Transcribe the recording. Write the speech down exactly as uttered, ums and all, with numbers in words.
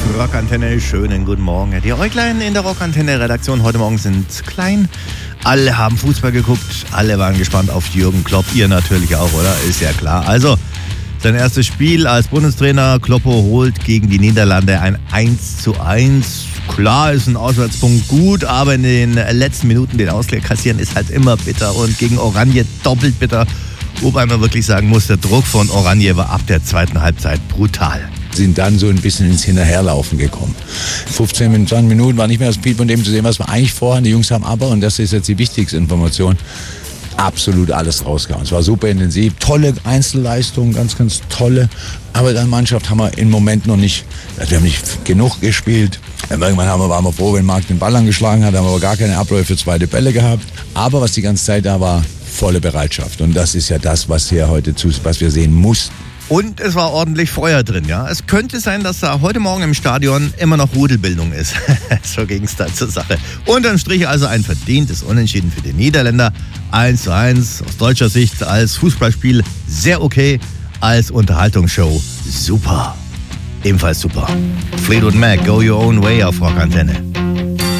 Rockantenne, schönen guten Morgen. Die Äuglein in der Rockantenne-Redaktion heute Morgen sind klein. Alle haben Fußball geguckt, alle waren gespannt auf Jürgen Klopp. Ihr natürlich auch, oder? Ist ja klar. Also, sein erstes Spiel als Bundestrainer. Kloppo holt gegen die Niederlande ein eins zu eins. Klar ist ein Auswärtspunkt gut, aber in den letzten Minuten den Ausgleich kassieren ist halt immer bitter und gegen Oranje doppelt bitter. Wobei man wirklich sagen muss, der Druck von Oranje war ab der zweiten Halbzeit brutal. Sind dann so ein bisschen ins Hinterherlaufen gekommen. fünfzehn, zwanzig Minuten war nicht mehr so viel von dem zu sehen, was wir eigentlich vorhaben. Die Jungs haben aber, und das ist jetzt die wichtigste Information, absolut alles rausgehauen. Es war super intensiv, tolle Einzelleistungen, ganz, ganz tolle. Aber in der Mannschaft haben wir im Moment noch nicht, wir haben nicht genug gespielt. Irgendwann haben wir, waren wir froh, wenn Marc den Ball angeschlagen hat, haben wir aber gar keine Abläufe für zweite Bälle gehabt. Aber was die ganze Zeit da war, volle Bereitschaft. Und das ist ja das, was hier heute zu, was wir sehen mussten. Und es war ordentlich Feuer drin, ja. Es könnte sein, dass da heute Morgen im Stadion immer noch Rudelbildung ist. So ging es da zur Sache. Unterm Strich also ein verdientes Unentschieden für die Niederländer. eins zu eins aus deutscher Sicht als Fußballspiel sehr okay, als Unterhaltungsshow super. Ebenfalls super. Fleetwood Mac, Go Your Own Way auf Rockantenne.